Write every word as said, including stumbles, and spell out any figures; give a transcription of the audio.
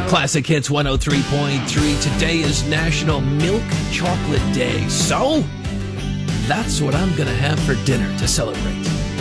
Classic Hits one oh three point three. Today is National Milk Chocolate Day. So, that's what I'm going to have for dinner to celebrate.